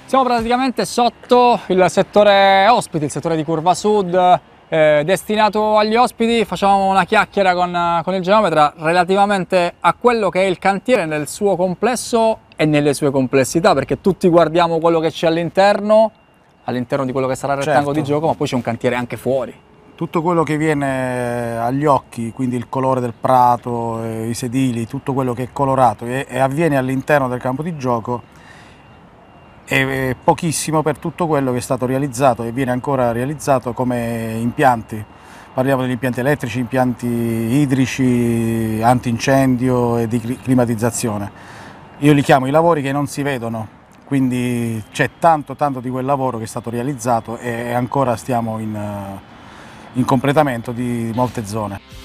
Siamo praticamente sotto il settore ospiti, il settore di Curva Sud, destinato agli ospiti. Facciamo una chiacchiera con il geometra relativamente a quello che è il cantiere nel suo complesso e nelle sue complessità, perché tutti guardiamo quello che c'è all'interno di quello che sarà il rettangolo di gioco, ma poi c'è un cantiere anche fuori. Tutto quello che viene agli occhi, quindi il colore del prato, i sedili, tutto quello che è colorato e avviene all'interno del campo di gioco, è pochissimo per tutto quello che è stato realizzato e viene ancora realizzato come impianti. Parliamo degli impianti elettrici, impianti idrici, antincendio e di climatizzazione. Io li chiamo i lavori che non si vedono, quindi c'è tanto di quel lavoro che è stato realizzato e ancora stiamo in completamento di molte zone.